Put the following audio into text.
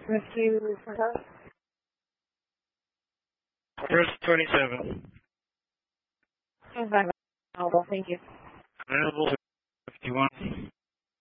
Rescue, First 27. available, thank you. Available 51.